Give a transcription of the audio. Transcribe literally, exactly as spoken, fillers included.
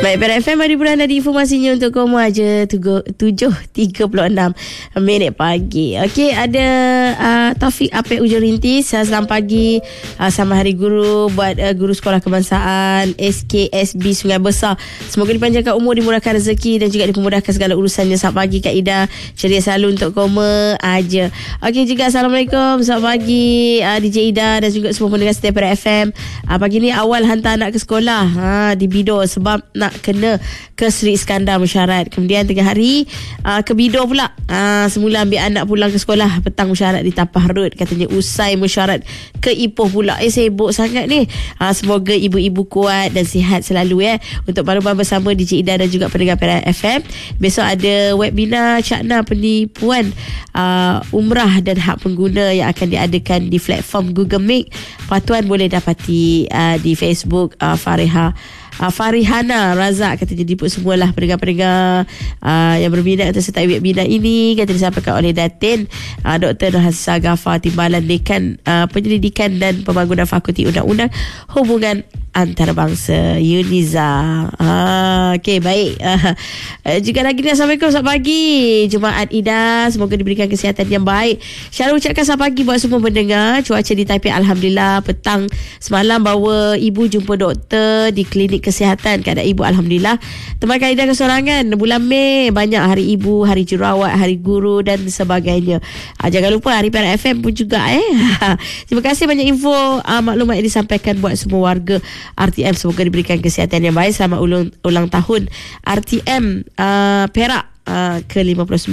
Baik, Perak F M hari bulan ada informasinya untuk kamu aja tujuh tiga puluh enam minit pagi. Okey, ada uh, Taufik Apek Ujung Rintis. Selamat pagi, uh, selamat Hari Guru buat uh, guru sekolah kebangsaan S K S B Sungai Besar. Semoga dipanjangkan umur, dimurahkan rezeki dan juga dipermudahkan segala urusannya. Selamat pagi Kak Ida, ceria selalu untuk kamu aja. Okey juga, Assalamualaikum, selamat pagi uh, D J Ida dan juga semua pendengar setia Perak F M. uh, Pagi ni awal hantar anak ke sekolah ha, di Bido sebab nak kena ke Seri Iskandar Musyarat. Kemudian tengah hari uh, ke Bido pula. uh, Semula ambil anak pulang ke sekolah, petang musyarat di Tapah Road. Katanya usai musyarat ke Ipoh pula. Eh, sibuk sangat ni. uh, Semoga ibu-ibu kuat dan sihat selalu ya. Untuk baru-baru bersama D J Ida dan juga pendengar Perak F M, besok ada webinar Cakna penipuan uh, umrah dan hak pengguna yang akan diadakan di platform Google Meet. Patuan boleh dapati uh, di Facebook uh, Fariha Uh, Farihana Razak. Kata jadi pun semualah pendengar-pendengar uh, yang berminat atau sertai webinar ini. Kata disampaikan oleh Datin uh, Doktor Hassan Ghaffar, Timbalan Dekan uh, Penyelidikan dan Pembangunan Fakulti Undang-Undang Hubungan Antarabangsa Uniza. uh, Okey, baik. uh, uh, Juga lagi ni, Assalamualaikum, selamat pagi Jumaat Ida, semoga diberikan kesihatan yang baik. Syarul ucapkan selamat pagi buat semua pendengar. Cuaca di Taipei Alhamdulillah. Petang semalam bawa ibu jumpa doktor di klinik kesihatan. Keadaan ibu Alhamdulillah. Teman Kak Ida kesorangan bulan Mei, banyak hari ibu, hari jurawat, hari guru dan sebagainya. uh, Jangan lupa hari Perak F M pun juga eh. Terima kasih banyak info uh, maklumat yang disampaikan buat semua warga R T M. Semoga diberikan kesihatan yang baik. Selamat ulang, ulang tahun R T M uh, Perak uh, ke lima puluh sembilan.